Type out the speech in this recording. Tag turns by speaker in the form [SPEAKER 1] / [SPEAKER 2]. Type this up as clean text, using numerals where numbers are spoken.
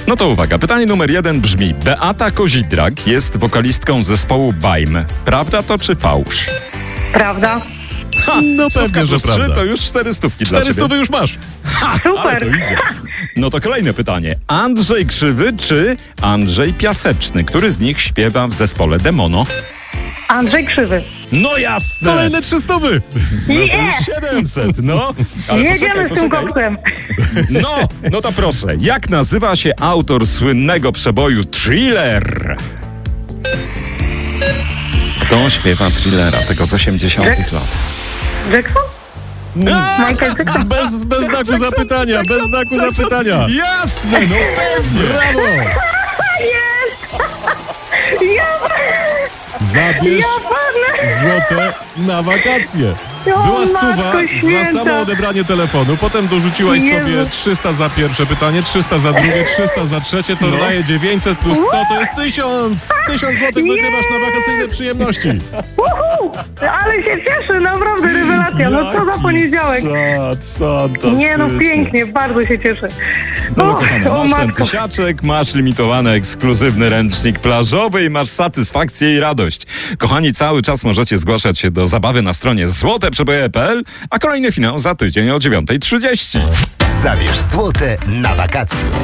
[SPEAKER 1] No to uwaga, pytanie numer 1 brzmi: Beata Kozidrak jest wokalistką zespołu Baim. Prawda to czy fałsz?
[SPEAKER 2] Prawda.
[SPEAKER 3] No pewnie, że
[SPEAKER 1] 3
[SPEAKER 3] prawda.
[SPEAKER 1] to już 400 dla
[SPEAKER 3] 400
[SPEAKER 1] ciebie.
[SPEAKER 3] już masz.
[SPEAKER 1] Ale
[SPEAKER 2] Super.
[SPEAKER 1] to idzie. No to kolejne pytanie. Andrzej Krzywy czy Andrzej Piaseczny? Który z nich śpiewa w zespole Demono?
[SPEAKER 2] Andrzej Krzywy.
[SPEAKER 1] No jasne!
[SPEAKER 3] Kolejne 300.
[SPEAKER 1] No to już 700, no. Ale
[SPEAKER 2] Jedziemy z tym koksem.
[SPEAKER 1] No to proszę. Jak nazywa się autor słynnego przeboju Thriller? Kto śpiewa Thrillera, tego z 80 lat?
[SPEAKER 2] Jackson? Michael Jackson.
[SPEAKER 3] Bez znaku zapytania, bez znaku zapytania.
[SPEAKER 1] Jasne, no pewnie.
[SPEAKER 3] Brawo! Zabierz złote na wakacje. Była stuwa
[SPEAKER 2] Matko
[SPEAKER 3] za
[SPEAKER 2] święta.
[SPEAKER 3] samo odebranie telefonu, potem dorzuciłaś
[SPEAKER 2] Jezu.
[SPEAKER 3] sobie 300 za pierwsze pytanie, 300 za drugie, 300 za trzecie, to daje 900 plus 100, to jest 1000! 1000 złotych wygrywasz na wakacyjne przyjemności.
[SPEAKER 2] Uhu! Ale się cieszę, naprawdę rewelacja. No co za poniedziałek. Nie no, pięknie, bardzo się cieszę.
[SPEAKER 1] No kochana,
[SPEAKER 2] o
[SPEAKER 1] masz ten
[SPEAKER 2] matko.
[SPEAKER 1] tysiaczek, masz limitowany, ekskluzywny ręcznik plażowy i masz satysfakcję i radość. Kochani, cały czas możecie zgłaszać się do zabawy na stronie złoteprzeboje.pl, a kolejny finał za tydzień o 9:30.
[SPEAKER 4] Zabierz złote na wakacje.